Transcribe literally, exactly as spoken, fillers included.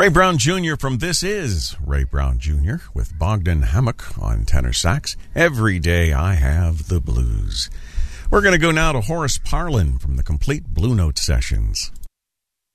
Ray Brown Junior from This Is Ray Brown Junior with Bogdan Hammock on tenor sax. Every Day I Have the Blues. We're going to go now to Horace Parlan from the Complete Blue Note Sessions.